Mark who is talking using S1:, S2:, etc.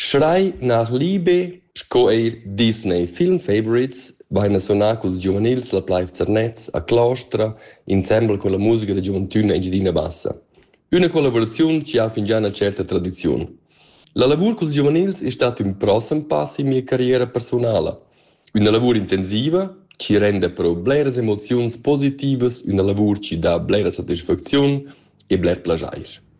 S1: Schrei nach Liebe, sco eir Disney Film Favorites, vaina sonar culs giovanils la Plaiv Zernez a Claustra, insieme con la musica de Gioventuna e Gedina Bassa. Una collaborazione ci ha fin già una certa tradizione. La lavur culs giovanils è stato un prossimo passo in mia carriera personale. Una lavur intensiva, ci rende pro bleras emozioni positivas, una lavur ci dà blera soddisfazione e bler plagiair.